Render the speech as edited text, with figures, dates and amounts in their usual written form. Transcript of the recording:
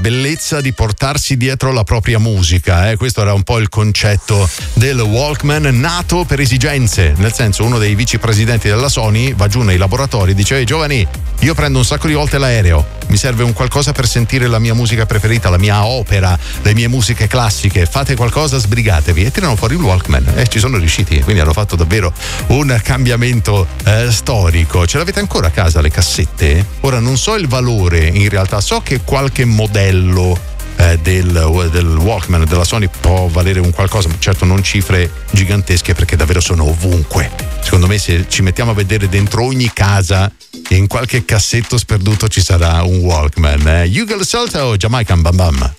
bellezza di portarsi dietro la propria musica. Questo era un po' il concetto del Walkman, nato per esigenze, nel senso, uno dei vicepresidenti della Sony va giù nei laboratori e dice: ehi giovani, io prendo un sacco di volte l'aereo, mi serve un qualcosa per sentire la mia musica preferita, la mia opera, le mie musiche classiche, fate qualcosa, sbrigatevi, e tirano fuori il Walkman e ci sono riusciti, quindi hanno fatto davvero un cambiamento storico. Ce l'avete ancora a casa le cassette? Ora non so il valore, in realtà so che qualche modello del Walkman della Sony può valere un qualcosa, ma certo non cifre gigantesche, perché davvero sono ovunque. Secondo me se ci mettiamo a vedere dentro ogni casa, in qualche cassetto sperduto ci sarà un Walkman. Yugal Salto, Jamaican Bam Bam.